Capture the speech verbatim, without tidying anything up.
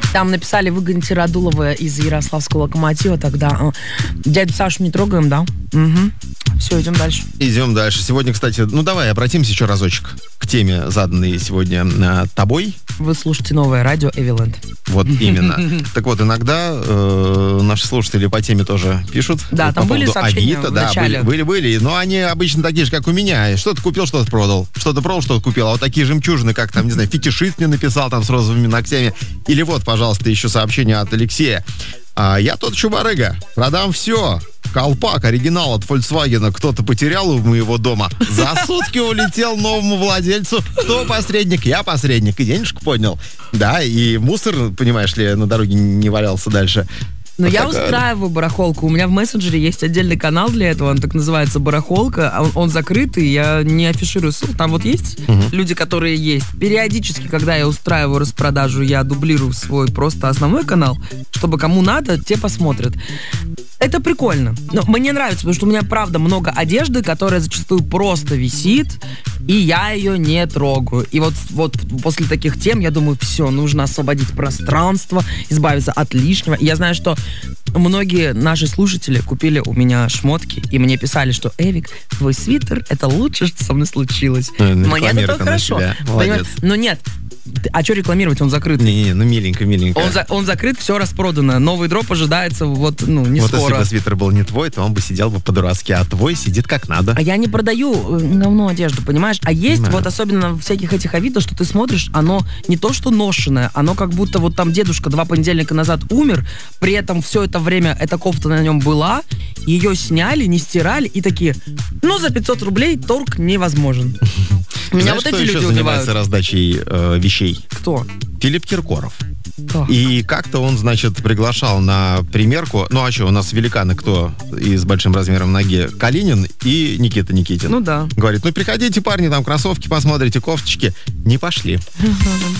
Там написали, выгоните Радулова из Ярославского Локомотива, тогда дядю Сашу не трогаем, да? Угу. Все, идем дальше. Идем дальше. Сегодня, кстати, ну давай обратимся еще разочек к теме, заданной сегодня э, тобой. Вы слушаете новое радио Эвиленд. Вот именно. Так вот, иногда э, наши слушатели по теме тоже пишут. Да, по там были поводу сообщения Авито, в да, начале. были, были, были. Но они обычно такие же, как у меня. Что-то купил, что-то продал. Что-то продал, что-то купил. А вот такие жемчужины, как там, не знаю, фетишист мне написал там с розовыми ногтями. Или вот, пожалуйста, еще сообщение от Алексея. А, я тот чубарыга. Продам все. Колпак, оригинал от Volkswagen кто-то потерял у моего дома. За сутки улетел новому владельцу. Кто посредник? Я посредник. И денежку поднял. Да, и мусор, понимаешь ли, на дороге не валялся дальше. Но вот я такая... устраиваю барахолку. У меня в мессенджере есть отдельный канал для этого. Он так называется «Барахолка». Он, он закрытый, я не афиширую ссылку. Там вот есть uh-huh. люди, которые есть. Периодически, когда я устраиваю распродажу, я дублирую свой просто основной канал, чтобы кому надо, те посмотрят. Это прикольно. Но мне нравится, потому что у меня, правда, много одежды, которая зачастую просто висит, и я ее не трогаю. И вот, вот после таких тем я думаю, все, нужно освободить пространство, избавиться от лишнего. И я знаю, что многие наши слушатели купили у меня шмотки, и мне писали, что «Эвик, твой свитер — это лучшее, что со мной случилось». Ну, мне это хорошо. Но нет. А что рекламировать? Он закрыт. Не-не, ну миленько, миленько. Он, за, он закрыт, все распродано. Новый дроп ожидается вот, ну, не вот скоро. Вот если бы свитер был не твой, то он бы сидел бы по-дурацки, а твой сидит как надо. А я не продаю говно одежду, понимаешь? А есть да. вот особенно в всяких этих авито, что ты смотришь, оно не то что ношеное, оно как будто вот там дедушка два понедельника назад умер, при этом все это время эта кофта на нем была, ее сняли, не стирали и такие, ну за пятьсот рублей торг невозможен. Меня Знаешь, вот эти кто люди еще убивают. занимается раздачей э, вещей? Кто? Филипп Киркоров. Да. И как-то он, значит, приглашал на примерку, ну а что, у нас великаны кто и с большим размером ноги? Калинин и Никита Никитин. Ну да. Говорит, ну приходите, парни, там кроссовки посмотрите, кофточки. Не пошли.